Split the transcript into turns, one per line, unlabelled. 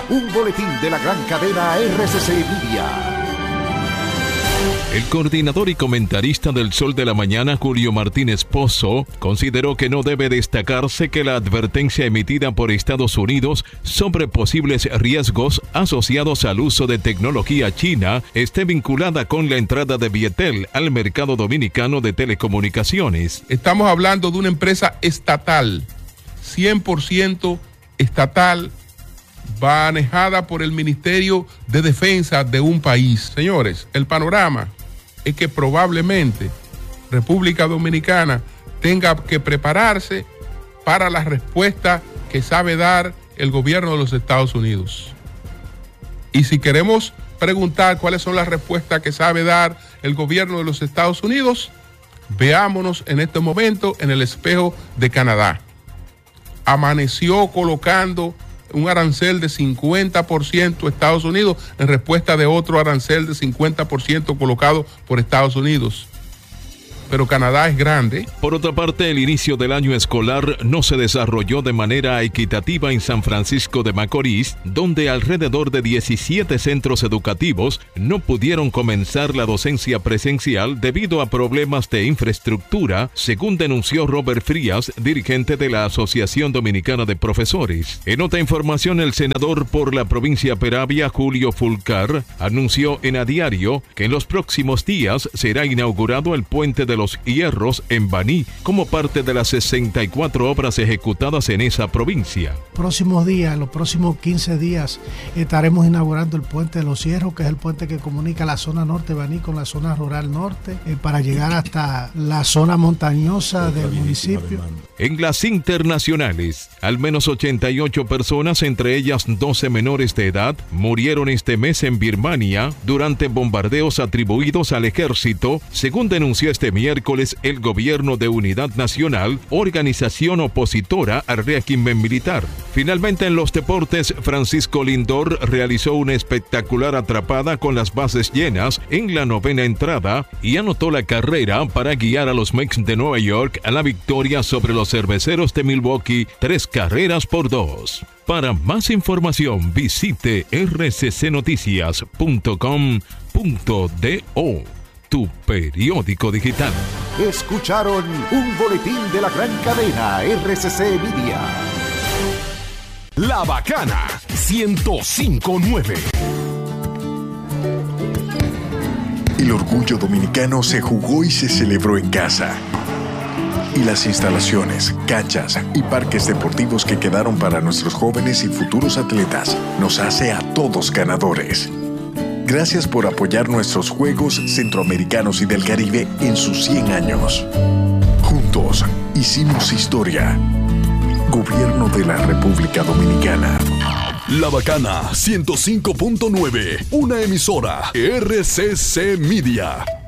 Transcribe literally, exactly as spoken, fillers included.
un boletín de la gran cadena R C C Media.
El coordinador y comentarista del Sol de la Mañana, Julio Martínez Pozo, consideró que no debe destacarse que la advertencia emitida por Estados Unidos sobre posibles riesgos asociados al uso de tecnología china esté vinculada con la entrada de Viettel al mercado dominicano de telecomunicaciones.
Estamos hablando de una empresa estatal, cien por ciento estatal, manejada por el Ministerio de Defensa de un país. Señores, el panorama es que probablemente República Dominicana tenga que prepararse para la respuesta que sabe dar el gobierno de los Estados Unidos. Y si queremos preguntar cuáles son las respuestas que sabe dar el gobierno de los Estados Unidos, veámonos en este momento en el espejo de Canadá. Amaneció colocando un arancel de cincuenta por ciento Estados Unidos en respuesta de otro arancel de cincuenta por ciento colocado por Estados Unidos. Pero Canadá es grande.
Por otra parte, el inicio del año escolar no se desarrolló de manera equitativa en San Francisco de Macorís, donde alrededor de diecisiete centros educativos no pudieron comenzar la docencia presencial debido a problemas de infraestructura, según denunció Robert Frías, dirigente de la Asociación Dominicana de Profesores. En otra información, el senador por la provincia Peravia, Julio Fulcar, anunció en A Diario que en los próximos días será inaugurado el puente de los Hierros en Baní como parte de las sesenta y cuatro obras ejecutadas en esa provincia.
Próximos días, en los próximos quince días, estaremos inaugurando el puente de los Hierros, que es el puente que comunica la zona norte de Baní con la zona rural norte, eh, para llegar hasta la zona montañosa del municipio.
En las internacionales, al menos ochenta y ocho personas, entre ellas doce menores de edad, murieron este mes en Birmania durante bombardeos atribuidos al ejército, según denunció este miércoles el Gobierno de Unidad Nacional, organización opositora al régimen militar. Finalmente, en los deportes, Francisco Lindor realizó una espectacular atrapada con las bases llenas en la novena entrada y anotó la carrera para guiar a los Mets de Nueva York a la victoria sobre los Cerveceros de Milwaukee, tres carreras por dos. Para más información, visite r c c noticias punto com punto do. Tu periódico digital.
Escucharon un boletín de la gran cadena R C C Media.
La Bacana ciento cinco punto nueve.
El orgullo dominicano se jugó y se celebró en casa. Y las instalaciones, canchas y parques deportivos que quedaron para nuestros jóvenes y futuros atletas nos hace a todos ganadores. Gracias por apoyar nuestros Juegos Centroamericanos y del Caribe en sus cien años. Juntos hicimos historia. Gobierno de la República Dominicana.
La Bacana ciento cinco punto nueve, una emisora R C C Media.